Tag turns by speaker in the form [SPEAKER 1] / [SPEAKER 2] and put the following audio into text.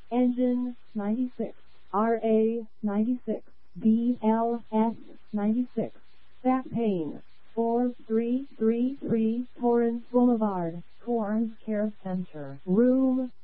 [SPEAKER 1] Engine 96, RA 96, BLS 96, Back Pain 4333 Torrance Boulevard, Corns Care Center, Room